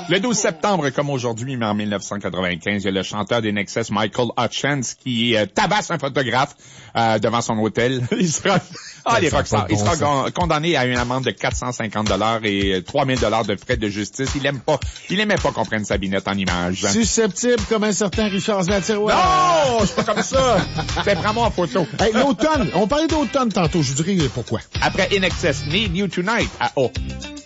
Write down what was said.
Le 12 septembre, comme aujourd'hui, mais en 1995, il y a le chanteur des Nexus, Michael Hutchence, qui tabasse un photographe devant son hôtel. Il sera... les rockstars. Il sera condamné à une amende de 450 $ et 3000 $ de frais de justice. Il aimait pas qu'on prenne sa binette en image. Susceptible comme un certain Richard Zatirois. Non! C'est pas comme ça! Prends-moi en photo. Hey, l'automne. On parlait d'automne tantôt. Je vous dirais pourquoi. Après In Excess, Need You Tonight à O.